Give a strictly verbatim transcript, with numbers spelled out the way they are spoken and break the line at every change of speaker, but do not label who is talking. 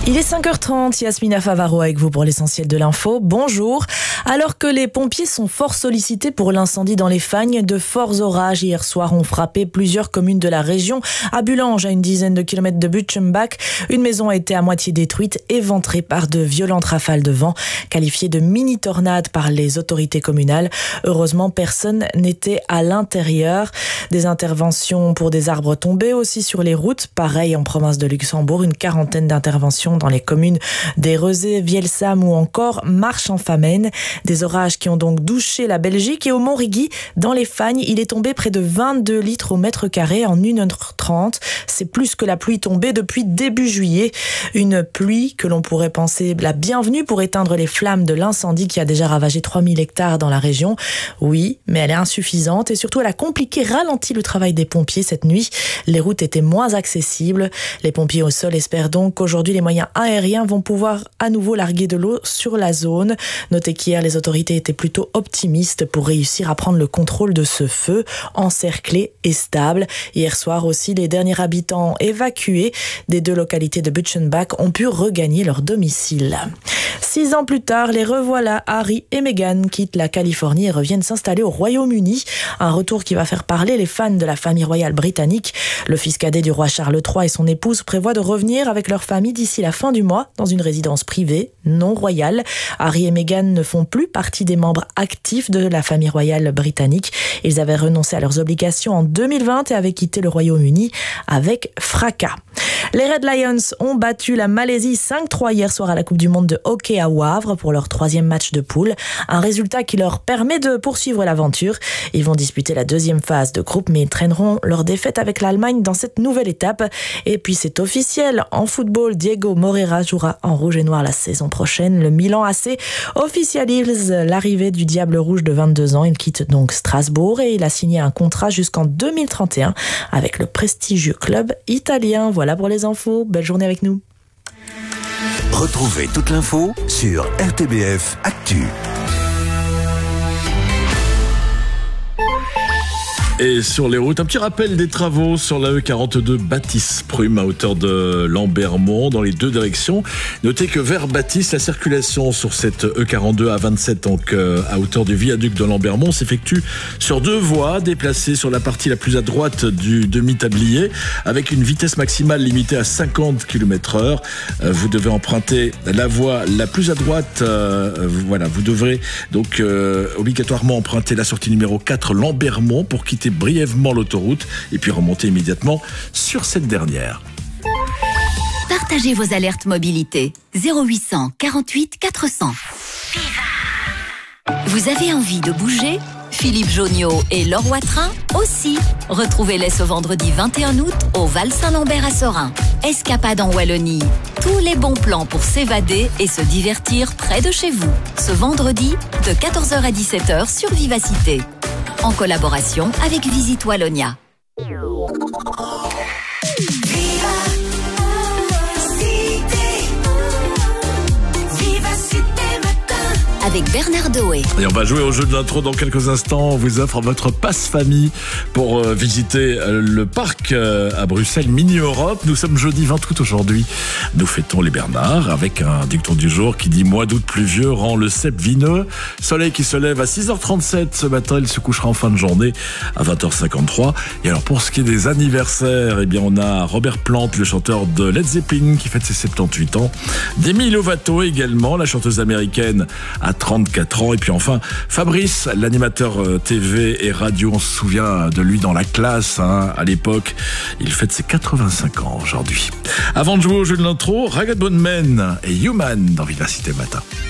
Il est cinq heures trente, Yasmina Favaro avec vous pour l'essentiel de l'info. Bonjour. Alors que les pompiers sont fort sollicités pour l'incendie dans les Fagnes, de forts orages hier soir ont frappé plusieurs communes de la région. À Bulange, à une dizaine de kilomètres de Butchenbach, une maison a été à moitié détruite, éventrée par de violentes rafales de vent, qualifiées de mini-tornades par les autorités communales. Heureusement, personne n'était à l'intérieur. Des interventions pour des arbres tombés aussi sur les routes. Pareil en province de Luxembourg, une quarantaine d'interventions dans les communes d'Erezé, Vielsam ou encore Marche-en-Famenne. Des orages qui ont donc douché la Belgique. Et au Montrigny, dans les Fagnes, il est tombé près de vingt-deux litres au mètre carré en une heure trente. C'est plus que la pluie tombée depuis début juillet. Une pluie que l'on pourrait penser la bienvenue pour éteindre les flammes de l'incendie qui a déjà ravagé trois mille hectares dans la région. Oui, mais elle est insuffisante et surtout elle a compliqué, ralenti le travail des pompiers cette nuit. Les routes étaient moins accessibles. Les pompiers au sol espèrent donc qu'aujourd'hui les moyens aériens vont pouvoir à nouveau larguer de l'eau sur la zone. Notez qu'hier, les autorités étaient plutôt optimistes pour réussir à prendre le contrôle de ce feu, encerclé et stable. Hier soir aussi, les derniers habitants évacués des deux localités de Butchenbach ont pu regagner leur domicile. Six ans plus tard, les revoilà. Harry et Meghan quittent la Californie et reviennent s'installer au Royaume-Uni. Un retour qui va faire parler les fans de la famille royale britannique. Le fils cadet du roi Charles trois et son épouse prévoient de revenir avec leur famille d'ici la fin du mois dans une résidence privée, non royale. Harry et Meghan ne font plus partie des membres actifs de la famille royale britannique. Ils avaient renoncé à leurs obligations en deux mille vingt et avaient quitté le Royaume-Uni avec fracas. Les Red Lions ont battu la Malaisie cinq trois hier soir à la Coupe du Monde de hockey à Wavre pour leur troisième match de poule. Un résultat qui leur permet de poursuivre l'aventure. Ils vont disputer la deuxième phase de groupe, mais ils traîneront leur défaite avec l'Allemagne dans cette nouvelle étape. Et puis c'est officiel, en football, Diego Moreira jouera en rouge et noir la saison prochaine. Le Milan A C officialise l'arrivée du Diable Rouge de vingt-deux ans. Il quitte donc Strasbourg et il a signé un contrat jusqu'en deux mille trente et un avec le prestigieux club italien. Voilà pour les infos. Belle journée avec nous.
Retrouvez toute l'info sur R T B F Actu.
Et sur les routes, un petit rappel des travaux sur la E quarante-deux Bâtisse-Prume à hauteur de Lambermont dans les deux directions. Notez que vers Bâtisse, la circulation sur cette E quarante-deux A vingt-sept, donc euh, à hauteur du viaduc de Lambermont, s'effectue sur deux voies déplacées sur la partie la plus à droite du demi-tablier avec une vitesse maximale limitée à cinquante kilomètres heure. Euh, vous devez emprunter la voie la plus à droite. Euh, voilà, vous devrez donc euh, obligatoirement emprunter la sortie numéro quatre Lambermont pour quitter brièvement l'autoroute et puis remonter immédiatement sur cette dernière.
Partagez vos alertes mobilité. zéro huit cent quarante-huit quatre cents. Vous avez envie de bouger ? Philippe Jonniot et Laure Watrin aussi. Retrouvez-les ce vendredi vingt et un août au Val Saint-Lambert à Sorin. Escapade en Wallonie. Tous les bons plans pour s'évader et se divertir près de chez vous. Ce vendredi de quatorze heures à dix-sept heures sur Vivacité. En collaboration avec Visite Wallonia. Avec Bernard Doé.
Et on va jouer au jeu de l'intro dans quelques instants. On vous offre votre passe famille pour euh, visiter euh, le parc euh, à Bruxelles, Mini Europe. Nous sommes jeudi vingt août aujourd'hui. Nous fêtons les Bernards avec un dicton du jour qui dit mois d'août pluvieux rend le cep vineux. Soleil qui se lève à six heures trente-sept ce matin. Il se couchera en fin de journée à vingt heures cinquante-trois. Et alors pour ce qui est des anniversaires, eh bien on a Robert Plant, le chanteur de Led Zeppelin qui fête ses soixante-dix-huit ans. Demi Lovato également, la chanteuse américaine à trente-quatre ans. Et puis enfin, Fabrice, l'animateur T V et radio, on se souvient de lui dans La Classe, hein, à l'époque. Il fête ses quatre-vingt-cinq ans aujourd'hui. Avant de jouer au jeu de l'intro, Ragged Bone Men et Human dans Vivacité Matin.